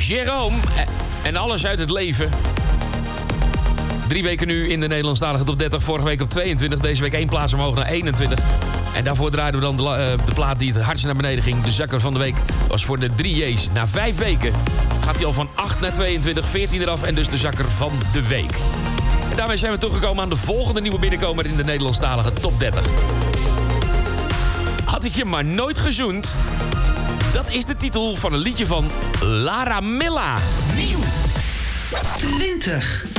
Jérôme en alles uit het leven. 3 weken nu in de Nederlandstalige top 30. Vorige week op 22. Deze week 1 plaats omhoog naar 21. En daarvoor draaiden we dan de plaat die het hardst naar beneden ging. De zakker van de week was voor de 3J's. Na 5 weken gaat hij al van 8 naar 22. 14 eraf en dus de zakker van de week. En daarmee zijn we toegekomen aan de volgende nieuwe binnenkomer in de Nederlandstalige top 30. Had ik je maar nooit gezoend. Dat is de titel van een liedje van Lara Milla. Nieuw. 20.